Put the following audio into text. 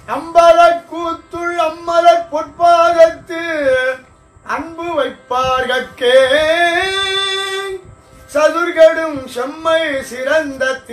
அம்பலக்கூத்துள் அம்மலர் பொற்பாதத்து அன்பு வைப்பார்கட்கே சதுர்கடும் செம்மை சிறந்த